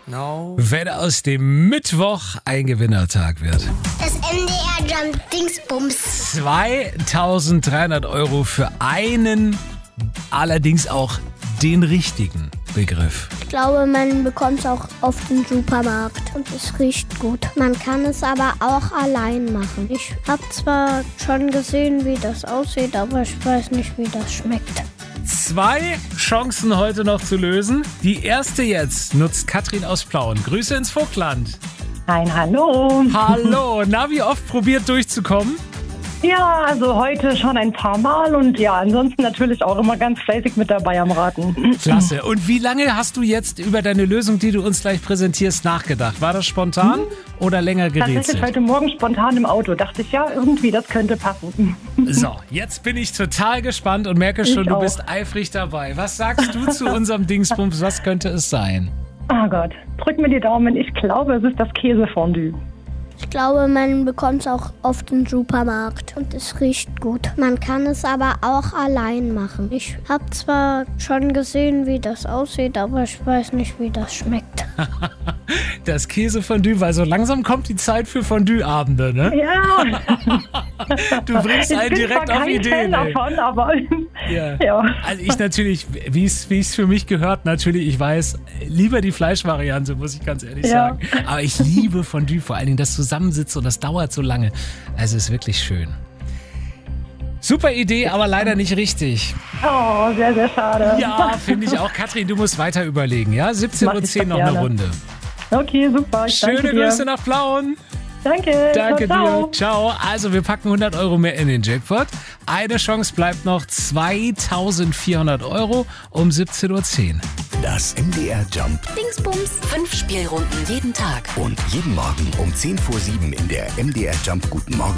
wenn aus dem Mittwoch ein Gewinnertag wird. Das MDR Jump Dingsbums. 2.300 € für einen, allerdings auch den richtigen Begriff. Ich glaube, man bekommt es auch auf dem Supermarkt und es riecht gut. Man kann es aber auch allein machen. Ich habe zwar schon gesehen, wie das aussieht, aber ich weiß nicht, wie das schmeckt. 2 Chancen heute noch zu lösen. Die erste jetzt nutzt Katrin aus Plauen. Grüße ins Vogtland. Ein Hallo. Hallo, na, wie oft probiert durchzukommen? Ja, also heute schon ein paar Mal und ja, ansonsten natürlich auch immer ganz fleißig mit dabei am Raten. Klasse. Und wie lange hast du jetzt über deine Lösung, die du uns gleich präsentierst, nachgedacht? War das spontan oder länger gerätselt? Tatsächlich heute Morgen spontan im Auto. Dachte ich, ja, irgendwie, das könnte passen. So, jetzt bin ich total gespannt und merke schon, Ich du auch. bist eifrig dabei. Was sagst du zu unserem Dingsbums? Was könnte es sein? Oh Gott, drück mir die Daumen. Ich glaube, es ist das Käsefondue. Ich glaube, man bekommt es auch auf dem Supermarkt und es riecht gut. Man kann es aber auch allein machen. Ich habe zwar schon gesehen, wie das aussieht, aber ich weiß nicht, wie das schmeckt. Das Käsefondue, weil so langsam kommt die Zeit für Fondue-Abende, ne? Ja. Du bringst einen direkt auf Ideen. Fan davon, aber ja. Also ich natürlich, wie es für mich gehört, natürlich, ich weiß, lieber die Fleischvariante, muss ich ganz ehrlich sagen. Aber ich liebe Fondue, vor allen Dingen das Zusammensitzen und das dauert so lange. Also es ist wirklich schön. Super Idee, aber leider nicht richtig. Oh, sehr, sehr schade. Ja, finde ich auch. Katrin, du musst weiter überlegen, ja? 17:10 Uhr noch eine Runde. Okay, super. Ich Schöne danke dir. Grüße nach Plauen. Danke. Danke ciao. dir. Ciao. Also wir packen 100 € mehr in den Jackpot. Eine Chance bleibt noch, 2.400 € um 17:10 Uhr. Das MDR Jump Dingsbums. 5 Spielrunden jeden Tag. und jeden Morgen um 10 vor 7 in der MDR Jump Guten Morgen